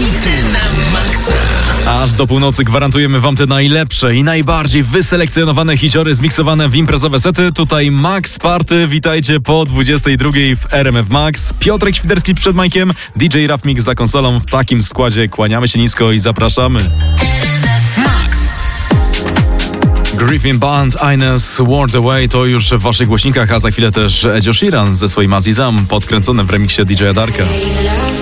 Hity na maksa. Aż do północy gwarantujemy wam te najlepsze i najbardziej wyselekcjonowane hiciory zmiksowane w imprezowe sety. Tutaj Max Party, witajcie po 22 w RMF Max. Piotrek Świderski przed Majkiem, DJ Raf Mix za konsolą. W takim składzie kłaniamy się nisko i zapraszamy. Max. Griffin Band, Ines, World Away to już w waszych głośnikach, a za chwilę też Edzio Sheeran ze swoim Azizam, podkręcone w remiksie DJ Darka.